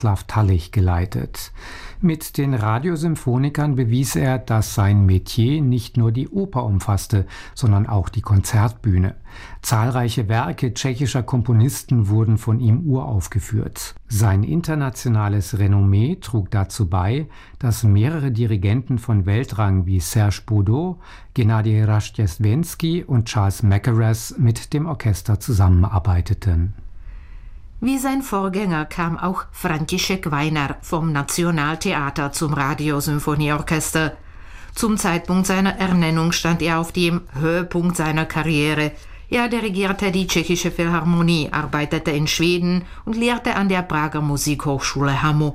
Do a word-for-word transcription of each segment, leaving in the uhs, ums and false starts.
Václav Tallich geleitet. Mit den Radiosymphonikern bewies er, dass sein Metier nicht nur die Oper umfasste, sondern auch die Konzertbühne. Zahlreiche Werke tschechischer Komponisten wurden von ihm uraufgeführt. Sein internationales Renommee trug dazu bei, dass mehrere Dirigenten von Weltrang wie Serge Boudot, Gennady Raschdestwenski und Charles Mackerras mit dem Orchester zusammenarbeiteten. Wie sein Vorgänger kam auch František Weiner vom Nationaltheater zum Radiosymphonieorchester. Zum Zeitpunkt seiner Ernennung stand er auf dem Höhepunkt seiner Karriere. Er dirigierte die Tschechische Philharmonie, arbeitete in Schweden und lehrte an der Prager Musikhochschule Hamo.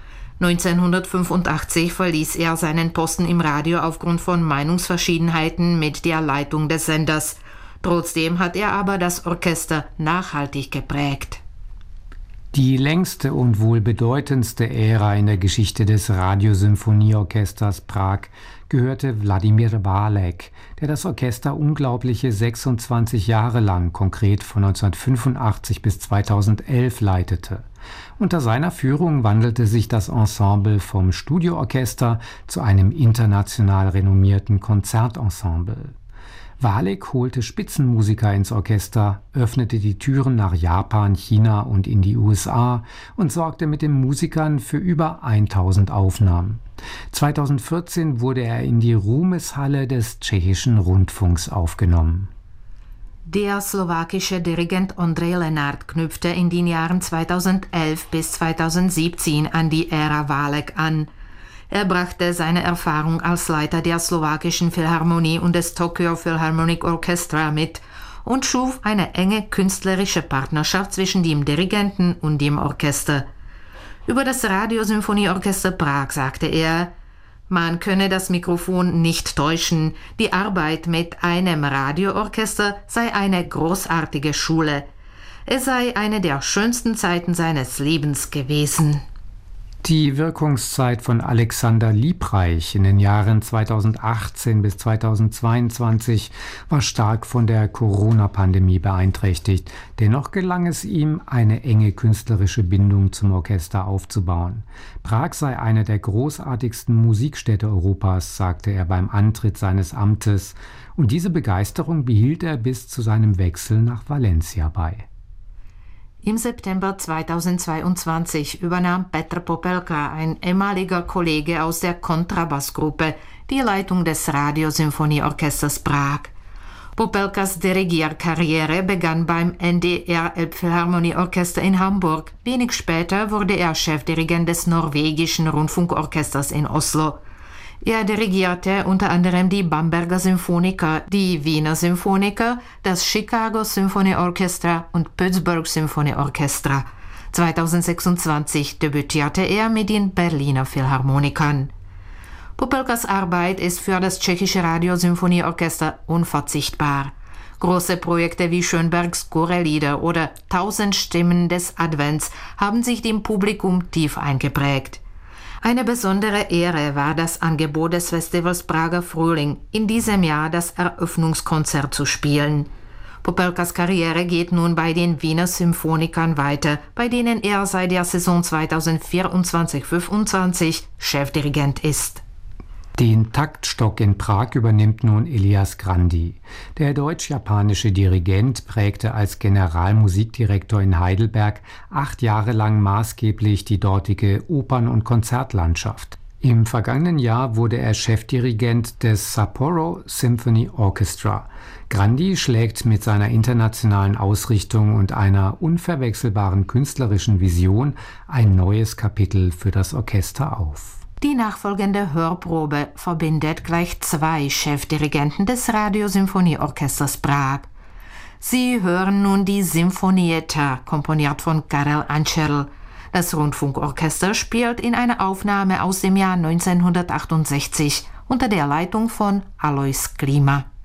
neunzehnhundertfünfundachtzig verließ er seinen Posten im Radio aufgrund von Meinungsverschiedenheiten mit der Leitung des Senders. Trotzdem hat er aber das Orchester nachhaltig geprägt. Die längste und wohl bedeutendste Ära in der Geschichte des Radiosymphonieorchesters Prag gehörte Wladimir Válek, der das Orchester unglaubliche sechsundzwanzig Jahre lang, konkret von neunzehnhundertfünfundachtzig bis zweitausendelf, leitete. Unter seiner Führung wandelte sich das Ensemble vom Studioorchester zu einem international renommierten Konzertensemble. Válek holte Spitzenmusiker ins Orchester, öffnete die Türen nach Japan, China und in die U S A und sorgte mit den Musikern für über tausend Aufnahmen. zweitausendvierzehn wurde er in die Ruhmeshalle des tschechischen Rundfunks aufgenommen. Der slowakische Dirigent Ondřej Lenart knüpfte in den Jahren zweitausendelf bis zweitausendsiebzehn an die Ära Válek an. Er brachte seine Erfahrung als Leiter der slowakischen Philharmonie und des Tokyo Philharmonic Orchestra mit und schuf eine enge künstlerische Partnerschaft zwischen dem Dirigenten und dem Orchester. Über das Radiosymphonieorchester Prag sagte er: Man könne das Mikrofon nicht täuschen, die Arbeit mit einem Radioorchester sei eine großartige Schule. Es sei eine der schönsten Zeiten seines Lebens gewesen. Die Wirkungszeit von Alexander Liebreich in den Jahren zweitausendachtzehn bis zweitausendzweiundzwanzig war stark von der Corona-Pandemie beeinträchtigt. Dennoch gelang es ihm, eine enge künstlerische Bindung zum Orchester aufzubauen. Prag sei eine der großartigsten Musikstädte Europas, sagte er beim Antritt seines Amtes, und diese Begeisterung behielt er bis zu seinem Wechsel nach Valencia bei. Im September zweitausendzweiundzwanzig übernahm Petr Popelka, ein ehemaliger Kollege aus der Kontrabassgruppe, die Leitung des Radiosymphonieorchesters Prag. Popelkas Dirigierkarriere begann beim N D R Elbphilharmonieorchester in Hamburg. Wenig später wurde er Chefdirigent des norwegischen Rundfunkorchesters in Oslo. Er dirigierte unter anderem die Bamberger Symphoniker, die Wiener Symphoniker, das Chicago Symphony Orchestra und Pittsburgh Symphony Orchestra. zweitausendsechsundzwanzig debütierte er mit den Berliner Philharmonikern. Popelkas Arbeit ist für das tschechische Radiosymphonieorchester unverzichtbar. Große Projekte wie Schönbergs Chorelieder oder Tausend Stimmen des Advents haben sich dem Publikum tief eingeprägt. Eine besondere Ehre war das Angebot des Festivals Prager Frühling, in diesem Jahr das Eröffnungskonzert zu spielen. Popelkas Karriere geht nun bei den Wiener Symphonikern weiter, bei denen er seit der Saison zweitausendvierundzwanzig fünfundzwanzig Chefdirigent ist. Den Taktstock in Prag übernimmt nun Elias Grandi. Der deutsch-japanische Dirigent prägte als Generalmusikdirektor in Heidelberg acht Jahre lang maßgeblich die dortige Opern- und Konzertlandschaft. Im vergangenen Jahr wurde er Chefdirigent des Sapporo Symphony Orchestra. Grandi schlägt mit seiner internationalen Ausrichtung und einer unverwechselbaren künstlerischen Vision ein neues Kapitel für das Orchester auf. Die nachfolgende Hörprobe verbindet gleich zwei Chefdirigenten des Radiosymphonieorchesters Prag. Sie hören nun die Sinfonietta, komponiert von Karel Ančerl. Das Rundfunkorchester spielt in einer Aufnahme aus dem Jahr neunzehnhundertachtundsechzig unter der Leitung von Alois Klima.